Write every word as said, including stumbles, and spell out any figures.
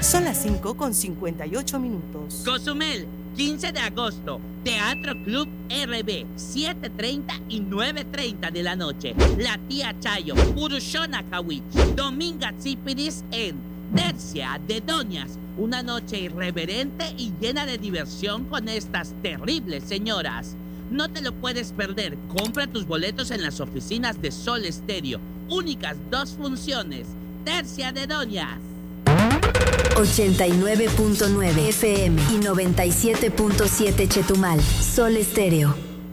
Son las cinco con cincuenta y ocho minutos. Cozumel, quince de agosto, Teatro Club R B, siete treinta y nueve treinta de la noche. La Tía Chayo, Purushona Kawich, Dominga Tsipiris en Tercia de Doñas. Una noche irreverente y llena de diversión con estas terribles señoras. No te lo puedes perder. Compra tus boletos en las oficinas de Sol Estéreo. Únicas dos funciones. Tercia de Doñas. ochenta y nueve punto nueve F M y noventa y siete punto siete Chetumal. Sol Estéreo.